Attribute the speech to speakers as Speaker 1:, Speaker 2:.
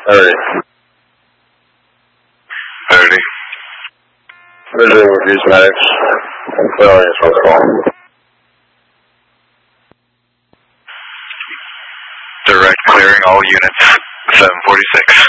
Speaker 1: 30.
Speaker 2: 30.
Speaker 1: Visual reviews medics. Clearing is first call.
Speaker 2: Direct clearing all units. 746.